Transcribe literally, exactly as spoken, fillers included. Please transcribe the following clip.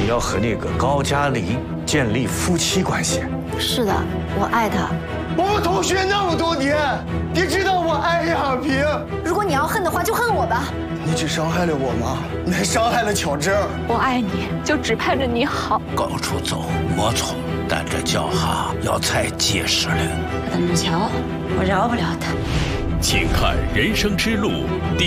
要和那个高加林建立夫妻关系。 是的，我爱他。 我们同学那么多年，你知道我爱亚萍。 如果你要恨的话，就恨我吧。 你只伤害了我吗？你还伤害了巧珍。 我爱你，就只盼着你好。 高处走，莫冲，但这脚下要踩结实了。 等着瞧，我饶不了他。 请看《人生之路》第